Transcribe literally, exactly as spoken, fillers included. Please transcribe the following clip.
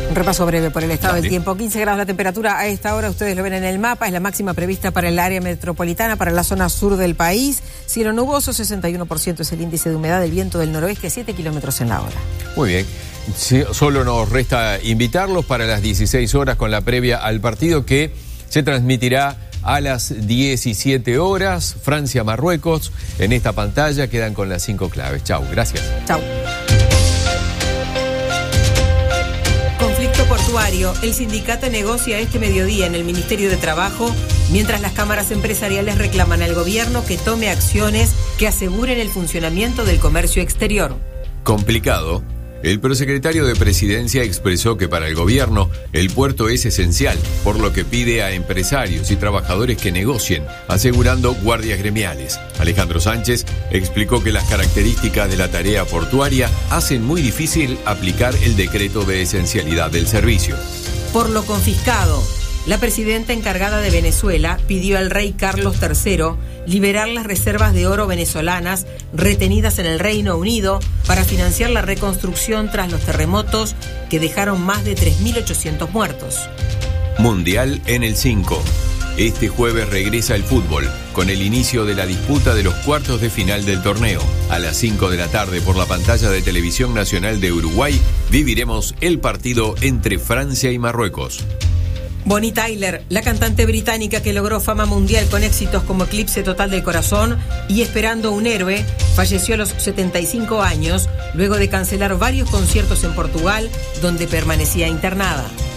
Un repaso breve por el estado Dale. del tiempo. quince grados la temperatura a esta hora, ustedes lo ven en el mapa, es la máxima prevista para el área metropolitana, para la zona sur del país. Cielo nuboso, sesenta y uno por ciento es el índice de humedad, el viento del noroeste, siete kilómetros en la hora. Muy bien. Sí, solo nos resta invitarlos para las dieciséis horas con la previa al partido que se transmitirá a las diecisiete horas. Francia-Marruecos. En esta pantalla quedan con las cinco claves. Chau, gracias. Chau. Conflicto portuario. El sindicato negocia este mediodía en el Ministerio de Trabajo, mientras las cámaras empresariales reclaman al gobierno que tome acciones que aseguren el funcionamiento del comercio exterior. Complicado. El prosecretario de Presidencia expresó que para el gobierno el puerto es esencial, por lo que pide a empresarios y trabajadores que negocien, asegurando guardias gremiales. Alejandro Sánchez explicó que las características de la tarea portuaria hacen muy difícil aplicar el decreto de esencialidad del servicio. Por lo confiscado, la presidenta encargada de Venezuela pidió al rey Carlos tercero liberar las reservas de oro venezolanas retenidas en el Reino Unido para financiar la reconstrucción tras los terremotos que dejaron más de tres mil ochocientos muertos. Mundial en el cinco. Este jueves regresa el fútbol, con el inicio de la disputa de los cuartos de final del torneo. A las cinco de la tarde por la pantalla de Televisión Nacional de Uruguay, viviremos el partido entre Francia y Marruecos. Bonnie Tyler, la cantante británica que logró fama mundial con éxitos como Eclipse Total del Corazón y Esperando un Héroe, falleció a los setenta y cinco años luego de cancelar varios conciertos en Portugal, donde permanecía internada.